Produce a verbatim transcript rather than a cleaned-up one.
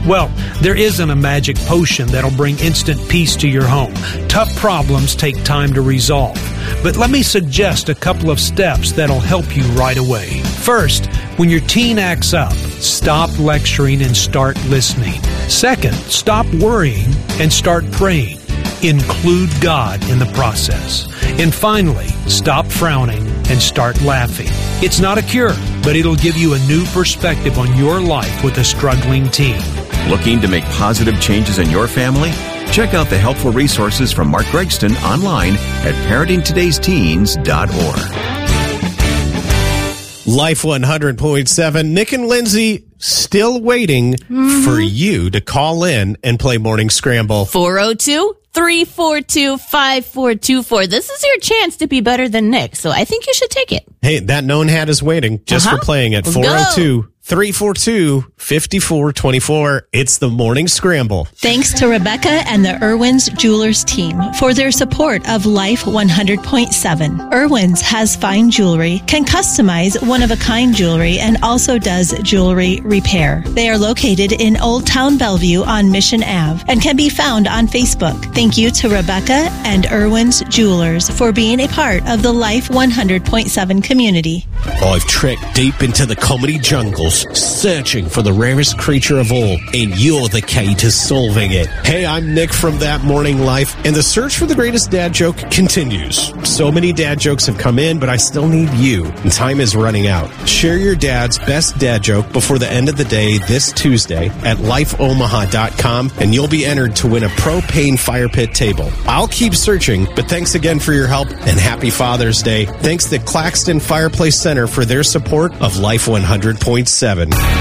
Well, there isn't a magic potion that'll bring instant peace to your home. Tough problems take time to resolve. But let me suggest a couple of steps that'll help you right away. First, when your teen acts up, stop lecturing and start listening. Second, stop worrying and start praying. Include God in the process. And finally, stop frowning and start laughing. It's not a cure, but it'll give you a new perspective on your life with a struggling teen. Looking to make positive changes in your family? Check out the helpful resources from Mark Gregston online at parenting todays teens dot org. Life one hundred point seven. Nick and Lindsay still waiting mm-hmm. for you to call in and play Morning Scramble. four oh two, three four two, five four two four. This is your chance to be better than Nick, so I think you should take it. Hey, that known hat is waiting just uh-huh. for playing it. four oh two, three four two, five four two four. It's the Morning Scramble. Thanks to Rebecca and the Irwin's Jewelers team for their support of Life one hundred point seven. Irwin's has fine jewelry, can customize one-of-a-kind jewelry, and also does jewelry repair. They are located in Old Town Bellevue on Mission Avenue and can be found on Facebook. Thank you to Rebecca and Irwin's Jewelers for being a part of the Life one hundred point seven community. I've trekked deep into the comedy jungles, searching for the rarest creature of all, and you're the key to solving it. Hey, I'm Nick from That Morning Life, and the search for the greatest dad joke continues. So many dad jokes have come in, but I still need you, and time is running out. Share your dad's best dad joke before the end of the day this Tuesday at life omaha dot com, and you'll be entered to win a propane fire pit table. I'll keep searching, but thanks again for your help, and happy Father's Day. Thanks to Claxton Fireplace Center for their support of Life one hundred point seven.